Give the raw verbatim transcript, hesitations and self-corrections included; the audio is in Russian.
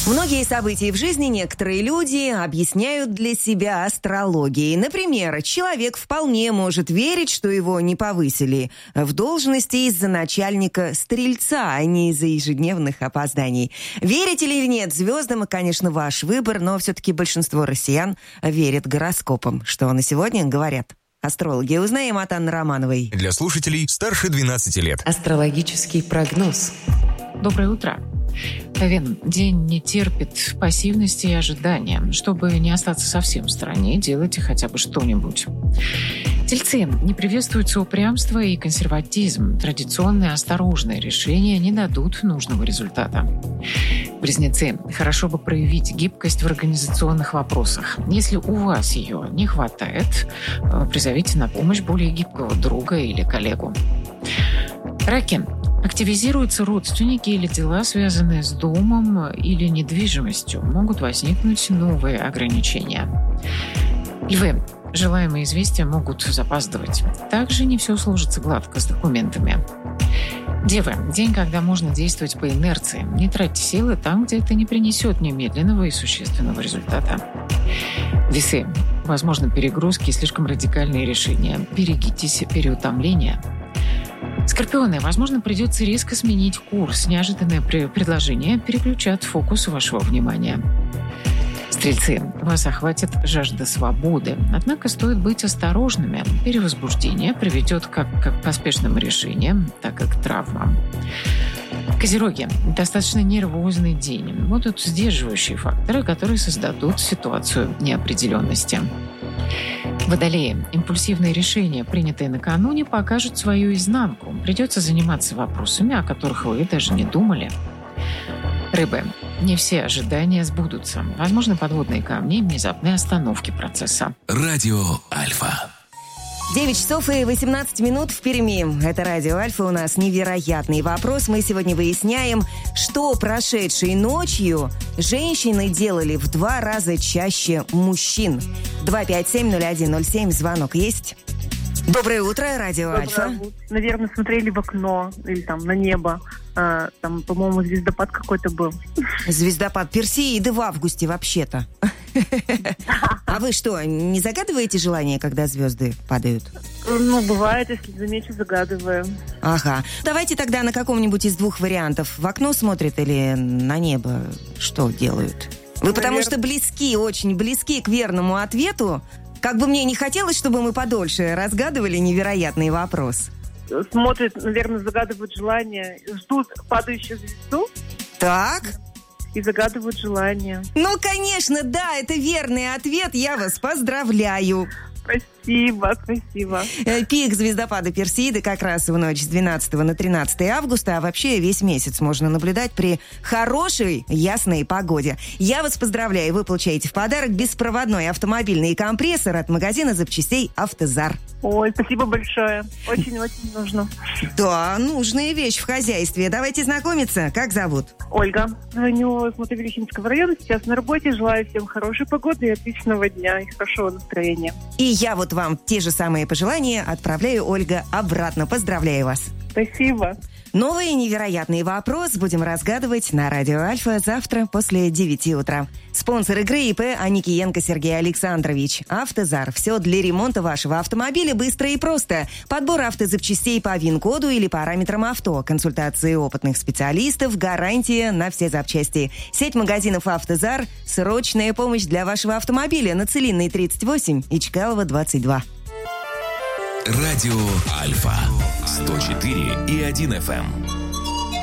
Многие события в жизни некоторые люди объясняют для себя астрологией. Например, человек вполне может верить, что его не повысили в должности из-за начальника Стрельца, а не из-за ежедневных опозданий. Верите ли или нет звездам, конечно, ваш выбор, но все-таки большинство россиян верят гороскопам. Что на сегодня говорят астрологи? Узнаем от Анны Романовой. Для слушателей старше двенадцати лет. Астрологический прогноз. Доброе утро. Овен, день не терпит пассивности и ожидания. Чтобы не остаться совсем в стороне, делайте хотя бы что-нибудь. Тельцы, не приветствуется упрямство и консерватизм. Традиционные осторожные решения не дадут нужного результата. Близнецы, хорошо бы проявить гибкость в организационных вопросах. Если у вас ее не хватает, призовите на помощь более гибкого друга или коллегу. Раки. Активизируются родственники или дела, связанные с домом или недвижимостью. Могут возникнуть новые ограничения. Львы. Желаемые известия могут запаздывать. Также не все сложится гладко с документами. Девы. День, когда можно действовать по инерции. Не тратьте силы там, где это не принесет немедленного и существенного результата. Весы. Возможно, перегрузки и слишком радикальные решения. Берегитесь переутомления. Скорпионы, возможно, придется резко сменить курс. Неожиданное предложение переключат фокус вашего внимания. Стрельцы, вас охватит жажда свободы. Однако стоит быть осторожными. Перевозбуждение приведет как к поспешным решениям, так и к травмам. Козероги, достаточно нервозный день. Будут сдерживающие факторы, которые создадут ситуацию неопределенности. Водолеи. Импульсивные решения, принятые накануне, покажут свою изнанку. Придется заниматься вопросами, о которых вы даже не думали. Рыбы. Не все ожидания сбудутся. Возможны подводные камни и внезапные остановки процесса. Радио Альфа. девять часов и восемнадцать минут в Перми. Это Радио Альфа. У нас невероятный вопрос. Мы сегодня выясняем, что прошедшей ночью женщины делали в два раза чаще мужчин. два пять семь ноль один ноль семь. Звонок есть? Доброе утро, Радио Доброе Альфа. утро. Наверное, смотрели в окно или там на небо. А, там, по-моему, звездопад какой-то был. Звездопад Персеиды в августе вообще-то. А вы что, не загадываете желание, когда звезды падают? Ну, бывает, если замечу, загадываю. Ага. Давайте тогда на каком-нибудь из двух вариантов. В окно смотрят или на небо? Что делают? Вы потому Наверное... что близки, очень близки к верному ответу. Как бы мне не хотелось, чтобы мы подольше разгадывали невероятный вопрос. Смотрят, наверное, загадывают желание, ждут падающую звезду. Так. И загадывают желание. Ну, конечно, да, это верный ответ. Я вас поздравляю. Спасибо, спасибо. Пик звездопада Персеиды как раз в ночь с двенадцатого на тринадцатое августа, а вообще весь месяц можно наблюдать при хорошей, ясной погоде. Я вас поздравляю, вы получаете в подарок беспроводной автомобильный компрессор от магазина запчастей «Автозар». Ой, спасибо большое. Очень-очень нужно. Да, нужная вещь в хозяйстве. Давайте знакомиться. Как зовут? Ольга. Звоню с Мотовилищинского района. Сейчас на работе. Желаю всем хорошей погоды и отличного дня, и хорошего настроения. И я вот вам те же самые пожелания отправляю, Ольга, обратно. Поздравляю вас. Спасибо. Новый невероятный вопрос будем разгадывать на Радио Альфа завтра после девяти утра. Спонсор игры ИП Аникиенко Сергей Александрович. «Автозар». Все для ремонта вашего автомобиля быстро и просто. Подбор автозапчастей по ВИН-коду или параметрам авто. Консультации опытных специалистов. Гарантия на все запчасти. Сеть магазинов «Автозар». Срочная помощь для вашего автомобиля на Целинной тридцать восемь и Чкалова двадцать два. Радио Альфа. сто четыре и один эф эм.